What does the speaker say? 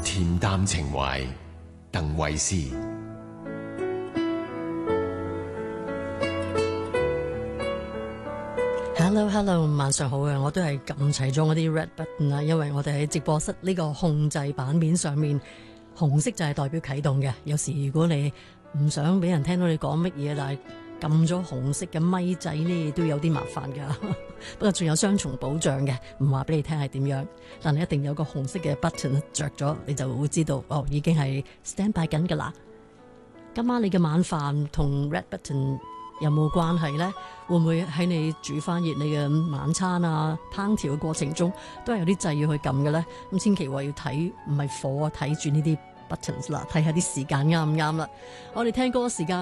恬淡情懷，鄧惠斯。 Hello， 晚上好啊！我都係撳齊咗我啲 red button 啦，因為我哋喺直播室呢個控制版面上面，紅色就係代表啟動嘅。有時如果你唔想俾人聽到你講乜嘢，但係撳咗紅色嘅咪仔呢，都有啲麻煩噶。不過仲有雙重保障嘅，唔話俾你聽係點樣，但係一定有個紅色嘅 button 着咗，你就會知道哦，已經係 stand by 緊噶啦。今晚你嘅晚飯同 red button有冇關係呢？會唔會喺你煮翻熱你嘅晚餐啊、烹調嘅過程中，都係有啲掣要去撳嘅呢？咁千祈話要睇，唔係火啊，睇住呢啲 buttons 啦，睇下啲時間啱唔啱啦。我哋聽歌時間。